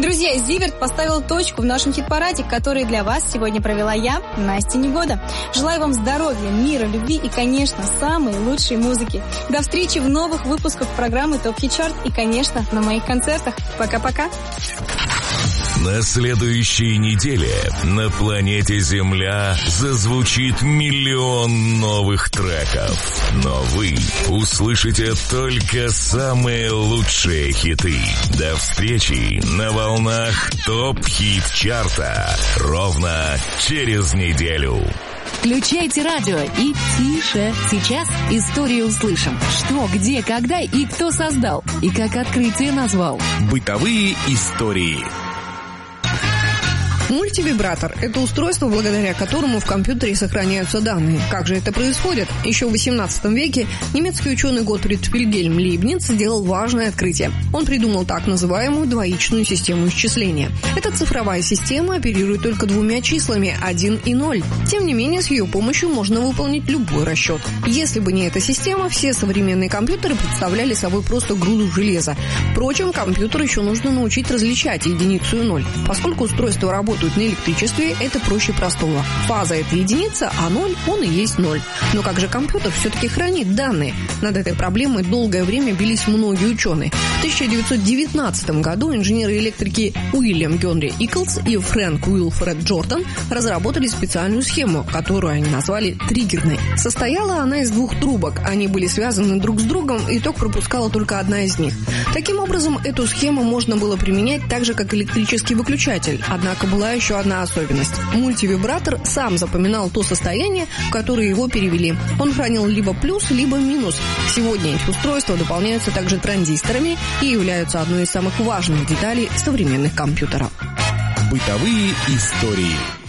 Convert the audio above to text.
Друзья, Зиверт поставил точку в нашем хит-параде, который для вас сегодня провела я, Настя Негода. Желаю вам здоровья, мира, любви и, конечно, самой лучшей музыки. До встречи в новых выпусках программы ТОП Хит Чарт и, конечно, на моих концертах. Пока-пока. На следующей неделе на планете Земля зазвучит миллион новых треков. Но вы услышите только самые лучшие хиты. До встречи на волнах ТОП Хит Чарта ровно через неделю. Включайте радио и тише. Сейчас историю услышим. Что, где, когда и кто создал. И как открытие назвал. Бытовые истории. Мультивибратор – это устройство, благодаря которому в компьютере сохраняются данные. Как же это происходит? Еще в XVIII веке немецкий ученый Готфрид Вильгельм Лейбниц сделал важное открытие. Он придумал так называемую двоичную систему исчисления. Эта цифровая система оперирует только двумя числами – 1 и 0. Тем не менее, с ее помощью можно выполнить любой расчет. Если бы не эта система, все современные компьютеры представляли собой просто груду железа. Впрочем, компьютер еще нужно научить различать единицу и 0. Поскольку устройство работает на электричестве, это проще простого. Фаза – это единица, а 0 – он и есть 0. Но как же компьютер все-таки хранит данные? Над этой проблемой долгое время бились многие ученые. В 1919 году инженеры-электрики Уильям Генри Иклс и Фрэнк Уилфред Джордан разработали специальную схему, которую они назвали триггерной. Состояла она из двух трубок. Они были связаны друг с другом, и ток пропускала только одна из них. Таким образом, эту схему можно было применять так же, как электрический выключатель. Однако была еще одна особенность. Мультивибратор сам запоминал то состояние, в которое его перевели. Он хранил либо плюс, либо минус. Сегодня эти устройства дополняются также транзисторами и являются одной из самых важных деталей современных компьютеров. Бытовые истории.